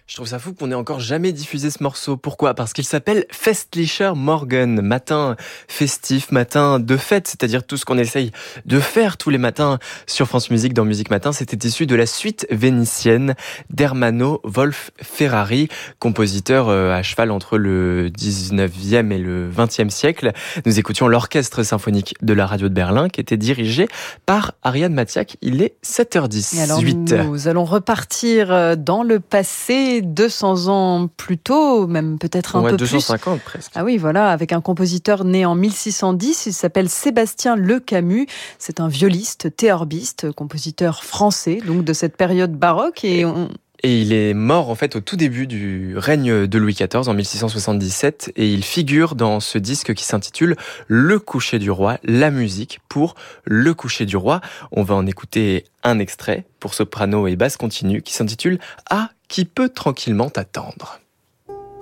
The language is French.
Je trouve ça fou qu'on ait encore jamais diffusé ce morceau. Pourquoi ? Parce qu'il s'appelle Festlicher Morgen, matin festif, matin de fête, c'est-à-dire tout ce qu'on essaye de faire tous les matins sur France Musique dans Musique Matin. C'était issu de la suite vénitienne d'Ermanno Wolf Ferrari, compositeur à cheval entre le 19e et le 20e siècle. Nous écoutions l'orchestre symphonique de la radio de Berlin qui était dirigé par Ariane Matiak. Il est 7h10. Et alors nous allons repartir dans le passé, 200 ans plus tôt, même peut-être un peu 250 plus. presque. Ah oui, voilà, avec un compositeur né en 1610, il s'appelle Sébastien Lecamus. C'est un violiste, théorbiste, compositeur français, donc de cette période baroque. Et il est mort en fait au tout début du règne de Louis XIV en 1677 et il figure dans ce disque qui s'intitule Le coucher du roi, la musique pour Le coucher du roi. On va en écouter un extrait pour soprano et basse continue qui s'intitule Ah, qui peut tranquillement t'attendre.